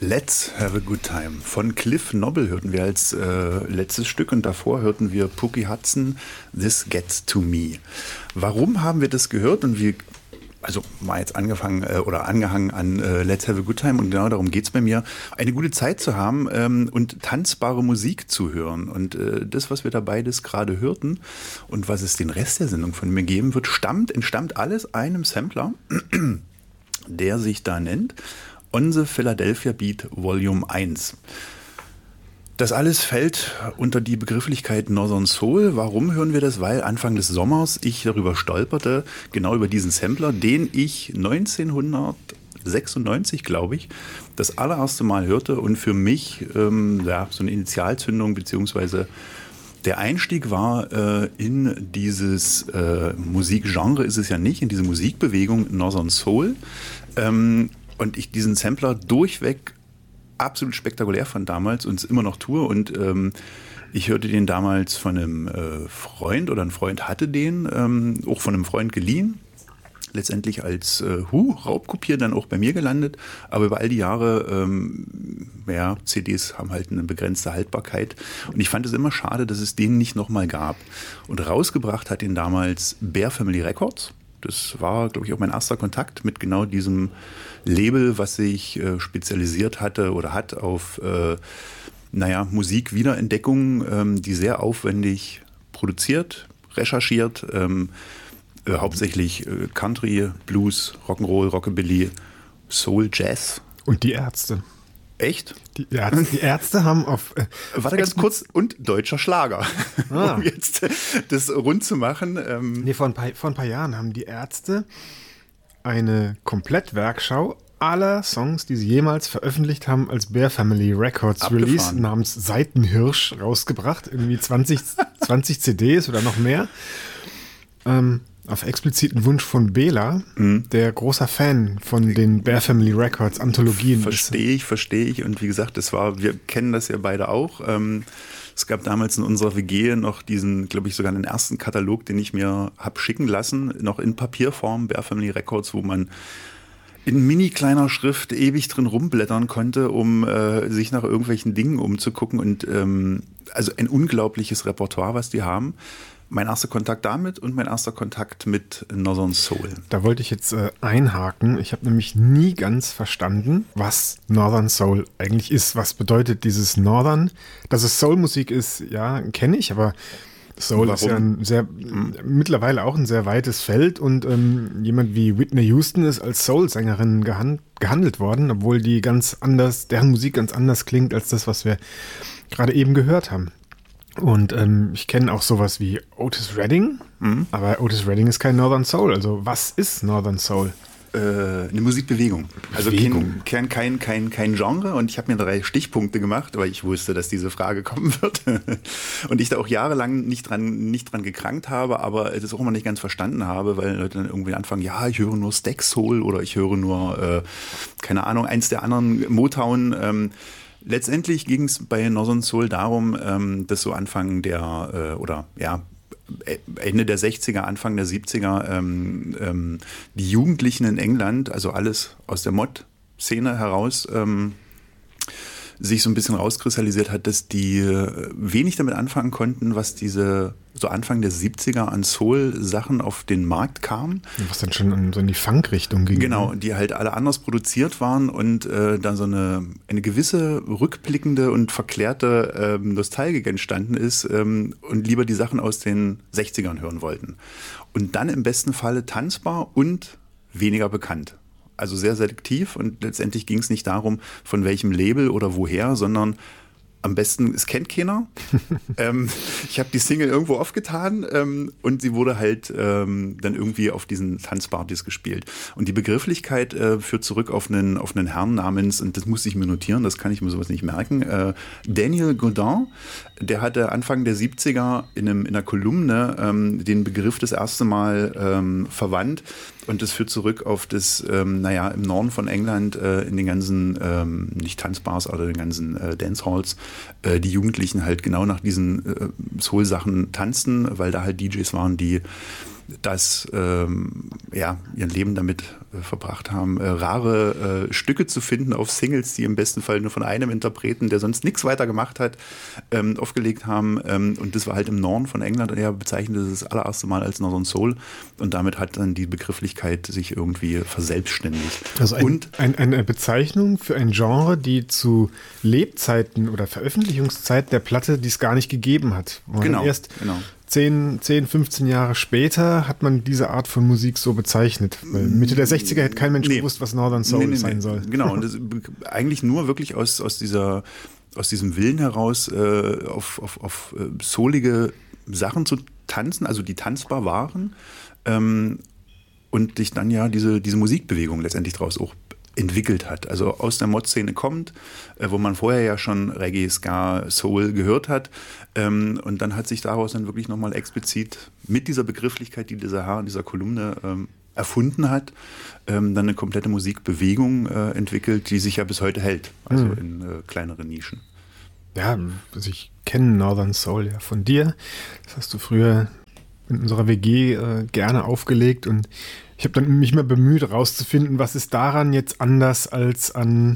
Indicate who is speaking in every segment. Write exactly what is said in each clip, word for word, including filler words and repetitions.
Speaker 1: Let's Have a Good Time von Cliff Nobble hörten wir als äh, letztes Stück und davor hörten wir Pookie Hudson, This Gets to Me. Warum haben wir das gehört und wie, also mal jetzt angefangen äh, oder angehangen an äh, Let's Have a Good Time und genau darum geht es bei mir, eine gute Zeit zu haben ähm, und tanzbare Musik zu hören. Und äh, das, was wir da beides gerade hörten und was es den Rest der Sendung von mir geben wird, stammt, entstammt alles einem Sampler, der sich da nennt On the Philadelphia Beat Volume eins. Das alles fällt unter die Begrifflichkeit Northern Soul. Warum hören wir das? Weil Anfang des Sommers ich darüber stolperte, genau über diesen Sampler, den ich neunzehnhundertsechsundneunzig, glaube ich, das allererste Mal hörte und für mich ähm, ja, so eine Initialzündung beziehungsweise der Einstieg war äh, in dieses äh, Musikgenre, ist es ja nicht, in diese Musikbewegung Northern Soul. Ähm, Und ich diesen Sampler durchweg absolut spektakulär fand damals und es immer noch tue. Und ähm, ich hörte den damals von einem äh, Freund oder ein Freund hatte den, ähm, auch von einem Freund geliehen. Letztendlich als äh, huh, Raubkopier dann auch bei mir gelandet. Aber über all die Jahre, ähm, ja, C Ds haben halt eine begrenzte Haltbarkeit. Und ich fand es immer schade, dass es den nicht nochmal gab. Und rausgebracht hat ihn damals Bear Family Records. Das war, glaube ich, auch mein erster Kontakt mit genau diesem Label, was sich äh, spezialisiert hatte oder hat auf äh, naja, Musikwiederentdeckung, ähm, die sehr aufwendig produziert, recherchiert, ähm, äh, hauptsächlich äh, Country, Blues, Rock'n'Roll, Rockabilly, Soul, Jazz.
Speaker 2: Und die Ärzte.
Speaker 1: Echt?
Speaker 2: Die Ärzte, die Ärzte haben auf... Äh,
Speaker 1: Warte ganz kurz, und deutscher Schlager.
Speaker 2: Ah.
Speaker 1: Um jetzt das rund zu machen. Ähm.
Speaker 2: Nee, vor ein, paar, vor ein paar Jahren haben die Ärzte eine Komplettwerkschau aller Songs, die sie jemals veröffentlicht haben, als Bear Family Records
Speaker 1: Abgefahren.
Speaker 2: Release namens Seitenhirsch rausgebracht. Irgendwie zwanzig, zwanzig C Ds oder noch mehr. Ähm, auf expliziten Wunsch von Bela, mhm. der großer Fan von den Bear Family Records Anthologien ist.
Speaker 1: Verstehe ich, verstehe ich. Und wie gesagt, das war, wir kennen das ja beide auch. Ähm, es gab damals in unserer W G noch diesen, glaube ich, sogar den ersten Katalog, den ich mir habe schicken lassen, noch in Papierform, Bear Family Records, wo man in mini kleiner Schrift ewig drin rumblättern konnte, um äh, sich nach irgendwelchen Dingen umzugucken. Und ähm, also ein unglaubliches Repertoire, was die haben. Mein erster Kontakt damit und mein erster Kontakt mit Northern Soul.
Speaker 2: Da wollte ich jetzt äh, einhaken. Ich habe nämlich nie ganz verstanden, was Northern Soul eigentlich ist. Was bedeutet dieses Northern? Dass es Soul-Musik ist, ja, kenne ich, aber Soul Warum? Ist ja ein sehr, hm. mittlerweile auch ein sehr weites Feld und ähm, jemand wie Whitney Houston ist als Soul-Sängerin gehand, gehandelt worden, obwohl die ganz anders, deren Musik ganz anders klingt als das, was wir gerade eben gehört haben. Und ähm, ich kenne auch sowas wie Otis Redding, mhm. aber Otis Redding ist kein Northern Soul. Also was ist Northern Soul?
Speaker 1: Äh, eine Musikbewegung. Also
Speaker 2: Bewegung.
Speaker 1: kein, kein, kein, kein Genre. Und ich habe mir drei Stichpunkte gemacht, weil ich wusste, dass diese Frage kommen wird. Und ich da auch jahrelang nicht dran, nicht dran gekrankt habe, aber das auch immer nicht ganz verstanden habe, weil Leute dann irgendwie anfangen, ja, ich höre nur Stax Soul oder ich höre nur, äh, keine Ahnung, eins der anderen Motown. Ähm, Letztendlich ging es bei Northern Soul darum, ähm, dass so Anfang der, äh, oder ja, Ende der sechziger, Anfang der siebziger ähm, ähm, die Jugendlichen in England, also alles aus der Mod-Szene heraus, ähm, sich so ein bisschen rauskristallisiert hat, dass die wenig damit anfangen konnten, was diese so Anfang der siebziger an Soul-Sachen auf den Markt kam.
Speaker 2: Was dann schon so in die Funk-Richtung ging.
Speaker 1: Genau, die halt alle anders produziert waren und äh, da so eine, eine gewisse rückblickende und verklärte ähm, Nostalgik entstanden ist ähm, und lieber die Sachen aus den sechzigern hören wollten. Und dann im besten Falle tanzbar und weniger bekannt. Also sehr selektiv und letztendlich ging es nicht darum, von welchem Label oder woher, sondern am besten, es kennt keiner. ähm, ich habe die Single irgendwo aufgetan ähm, und sie wurde halt ähm, dann irgendwie auf diesen Tanzpartys gespielt. Und die Begrifflichkeit äh, führt zurück auf einen, auf einen Herrn namens, und das muss ich mir notieren, das kann ich mir sowas nicht merken, äh, Daniel Godin. Der hatte Anfang der siebziger in, einem, in einer Kolumne ähm, den Begriff das erste Mal ähm, verwandt. Und das führt zurück auf das, ähm, naja, im Norden von England, äh, in den ganzen, ähm, nicht Tanzbars, aber den ganzen äh, Dancehalls, äh, die Jugendlichen halt genau nach diesen äh, Soul-Sachen tanzten, weil da halt D Js waren, die das ähm, ja, ihren Leben damit äh, verbracht haben, äh, rare äh, Stücke zu finden auf Singles, die im besten Fall nur von einem Interpreten, der sonst nichts weiter gemacht hat, ähm, aufgelegt haben. Ähm, und das war halt im Norden von England und er bezeichnete das das allererste Mal als Northern Soul und damit hat dann die Begrifflichkeit sich irgendwie verselbstständigt.
Speaker 2: Also ein,
Speaker 1: und,
Speaker 2: ein, eine Bezeichnung für ein Genre, die zu Lebzeiten oder Veröffentlichungszeit der Platte, die es gar nicht gegeben hat.
Speaker 1: Genau,
Speaker 2: erst
Speaker 1: genau.
Speaker 2: zehn, fünfzehn Jahre später hat man diese Art von Musik so bezeichnet. Weil Mitte der sechziger hätte kein Mensch nee. gewusst, was Northern Soul nee, nee, sein nee. soll.
Speaker 1: Genau, und das eigentlich nur wirklich aus, aus, dieser, aus diesem Willen heraus, äh, auf, auf, auf äh, soulige Sachen zu tanzen, also die tanzbar waren, ähm, und sich dann ja diese, diese Musikbewegung letztendlich daraus auch entwickelt hat. Also aus der Mod-Szene kommt, äh, wo man vorher ja schon Reggae, Ska, Soul gehört hat. Ähm, und dann hat sich daraus dann wirklich nochmal explizit mit dieser Begrifflichkeit, die dieser Herr in dieser Kolumne ähm, erfunden hat, ähm, dann eine komplette Musikbewegung äh, entwickelt, die sich ja bis heute hält. Also mhm. in äh, kleineren Nischen.
Speaker 2: Ja, also ich kenne Northern Soul ja von dir. Das hast du früher in unserer W G äh, gerne aufgelegt und ich habe dann mich mal bemüht, rauszufinden, was ist daran jetzt anders als an,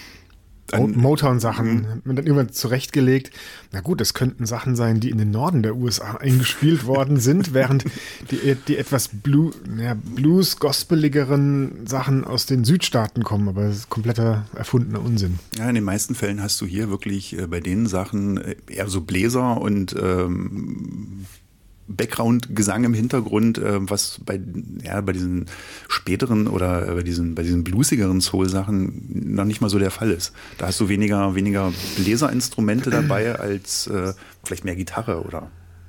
Speaker 2: an Motown-Sachen. Hat man dann irgendwann zurechtgelegt. Na gut, das könnten Sachen sein, die in den Norden der U S A eingespielt worden sind, während die, die etwas Blue, ja, Blues-gospeligeren Sachen aus den Südstaaten kommen. Aber das ist kompletter erfundener Unsinn.
Speaker 1: Ja, in den meisten Fällen hast du hier wirklich äh, bei den Sachen eher so Bläser und ähm, Background-Gesang im Hintergrund, äh, was bei, ja, bei diesen späteren oder bei diesen, bei diesen bluesigeren Soul-Sachen noch nicht mal so der Fall ist. Da hast du weniger, weniger Bläserinstrumente dabei als äh, vielleicht mehr Gitarre, oder?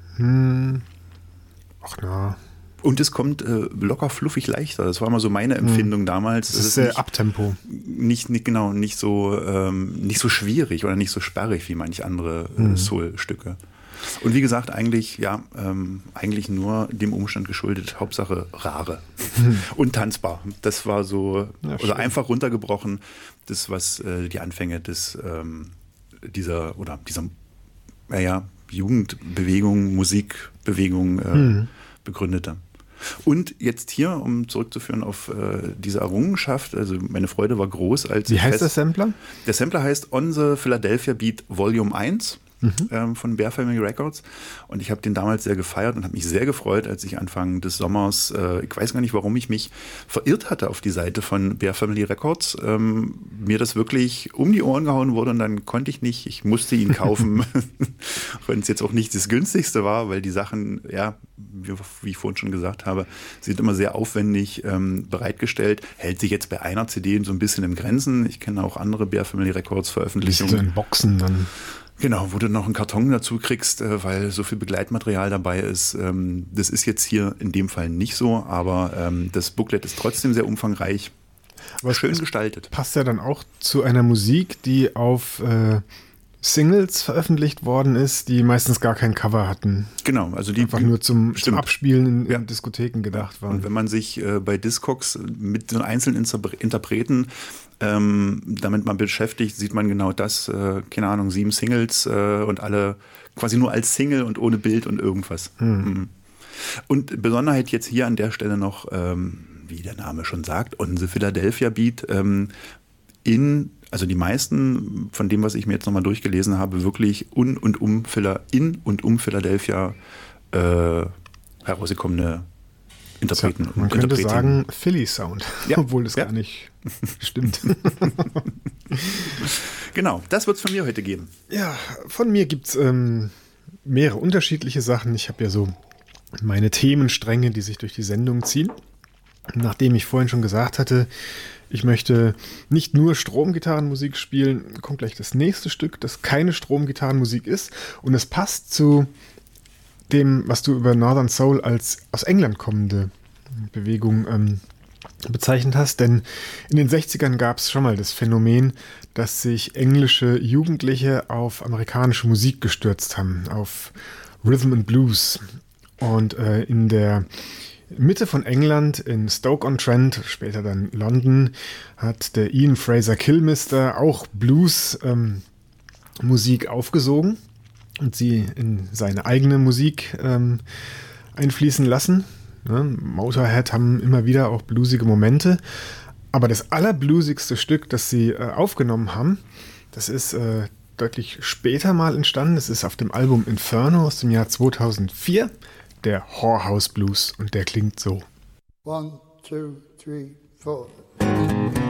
Speaker 2: Hm. Ach na.
Speaker 1: Und es kommt äh, locker fluffig leichter. Das war mal so meine Empfindung hm. damals.
Speaker 2: Das, das ist sehr nicht, Abtempo.
Speaker 1: Nicht, nicht, genau, nicht so, ähm, nicht so schwierig oder nicht so sperrig wie manch andere hm. äh, Soul-Stücke. Und wie gesagt, eigentlich, ja, ähm, eigentlich nur dem Umstand geschuldet, Hauptsache rare hm. und tanzbar. Das war so, ja, also einfach runtergebrochen, das, was äh, die Anfänge des, ähm, dieser, oder dieser, naja, Jugendbewegung, Musikbewegung äh, hm. begründete. Und jetzt hier, um zurückzuführen auf äh, diese Errungenschaft, also meine Freude war groß. Als
Speaker 2: Wie heißt der Sampler?
Speaker 1: Der Sampler heißt On the Philadelphia Beat Volume eins. Mhm. Ähm, von Bear Family Records und ich habe den damals sehr gefeiert und habe mich sehr gefreut, als ich Anfang des Sommers, äh, ich weiß gar nicht, warum ich mich verirrt hatte auf die Seite von Bear Family Records, ähm, mir das wirklich um die Ohren gehauen wurde und dann konnte ich nicht, ich musste ihn kaufen, wenn es jetzt auch nicht das günstigste war, weil die Sachen, ja, wie, wie ich vorhin schon gesagt habe, sind immer sehr aufwendig ähm, bereitgestellt, hält sich jetzt bei einer C D so ein bisschen im Grenzen. Ich kenne auch andere Bear Family Records Veröffentlichungen.
Speaker 2: In Boxen dann.
Speaker 1: Genau, wo du noch einen Karton dazu kriegst, weil so viel Begleitmaterial dabei ist. Das ist jetzt hier in dem Fall nicht so, aber das Booklet ist trotzdem sehr umfangreich, aber schön gestaltet.
Speaker 2: Passt ja dann auch zu einer Musik, die auf äh, Singles veröffentlicht worden ist, die meistens gar kein Cover hatten.
Speaker 1: Genau, also die
Speaker 2: einfach nur zum,
Speaker 1: stimmt.
Speaker 2: zum Abspielen in,
Speaker 1: ja.
Speaker 2: in Diskotheken gedacht waren.
Speaker 1: Und wenn man sich äh, bei Discogs mit so einzelnen Interpreten ähm, damit man beschäftigt, sieht man genau das, äh, keine Ahnung, sieben Singles äh, und alle quasi nur als Single und ohne Bild und irgendwas. Hm. Mhm. Und Besonderheit jetzt hier an der Stelle noch, ähm, wie der Name schon sagt, On the Philadelphia Beat, ähm, in, also die meisten von dem, was ich mir jetzt nochmal durchgelesen habe, wirklich un und um in und um Philadelphia äh, herausgekommene Interpreten.
Speaker 2: Ja, man könnte sagen Philly Sound,
Speaker 1: ja.
Speaker 2: obwohl das
Speaker 1: ja.
Speaker 2: gar nicht stimmt.
Speaker 1: Genau, das wird es von mir heute geben.
Speaker 2: Ja, von mir gibt es ähm, mehrere unterschiedliche Sachen. Ich habe ja so meine Themenstränge, die sich durch die Sendung ziehen. Nachdem ich vorhin schon gesagt hatte, ich möchte nicht nur Stromgitarrenmusik spielen, kommt gleich das nächste Stück, das keine Stromgitarrenmusik ist. Und es passt zu dem, was du über Northern Soul als aus England kommende Bewegung ähm, bezeichnet hast. Denn in den sechzigern gab es schon mal das Phänomen, dass sich englische Jugendliche auf amerikanische Musik gestürzt haben, auf Rhythm and Blues. Und äh, in der Mitte von England, in Stoke-on-Trent, später dann London, hat der Ian Fraser Kilmister auch Blues-Musik ähm, aufgesogen und sie in seine eigene Musik ähm, einfließen lassen. Ne? Motorhead haben immer wieder auch bluesige Momente. Aber das allerbluesigste Stück, das sie äh, aufgenommen haben, das ist äh, deutlich später mal entstanden. Das ist auf dem Album Inferno aus dem Jahr zweitausendvier, der Whorehouse Blues. Und der klingt so.
Speaker 3: One, two, three, four.